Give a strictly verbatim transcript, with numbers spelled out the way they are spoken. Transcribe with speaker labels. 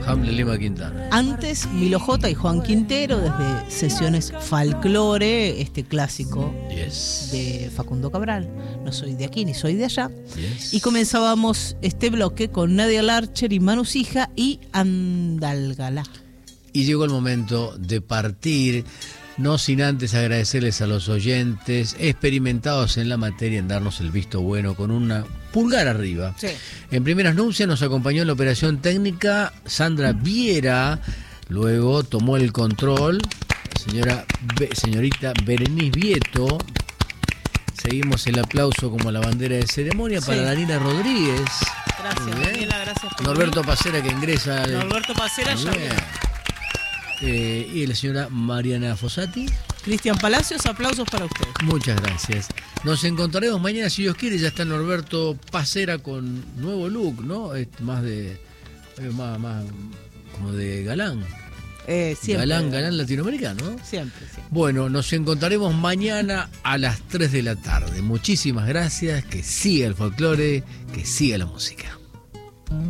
Speaker 1: Hamlet Lima Quintana.
Speaker 2: Antes, Milo J y Juan Quintero, desde Sesiones Folklore, este clásico
Speaker 1: Yes.
Speaker 2: de Facundo Cabral. No soy de aquí ni soy de allá.
Speaker 1: Yes.
Speaker 2: Y comenzábamos este bloque con Nadia Larcher y Manu Sija y Andalgalá.
Speaker 1: Y llegó el momento de partir, no sin antes agradecerles a los oyentes experimentados en la materia en darnos el visto bueno con una pulgar arriba.
Speaker 2: Sí.
Speaker 1: En primeras nupcias nos acompañó en la operación técnica Sandra Viera, luego tomó el control señora Be- señorita Berenice Vieto. Seguimos el aplauso como la bandera de ceremonia
Speaker 2: Sí.
Speaker 1: para Danila Rodríguez.
Speaker 2: Gracias,
Speaker 1: Muy bien.
Speaker 2: Daniela, gracias por
Speaker 1: Norberto
Speaker 2: venir.
Speaker 1: Pacera, que ingresa al-
Speaker 2: Norberto Pacera,
Speaker 1: Muy
Speaker 2: ya
Speaker 1: bien.
Speaker 2: viene.
Speaker 1: Eh, y la señora Mariana Fossati.
Speaker 2: Cristian Palacios, aplausos para usted.
Speaker 1: Muchas gracias. Nos encontraremos mañana, si Dios quiere. Ya está Norberto Pacera con nuevo look, ¿no? Es más de. eh, Más, más como de galán.
Speaker 2: Eh, siempre.
Speaker 1: Galán, galán latinoamericano, ¿no?
Speaker 2: Siempre, siempre.
Speaker 1: Bueno, nos encontraremos mañana a las tres de la tarde. Muchísimas gracias. Que siga el folclore, que siga la música.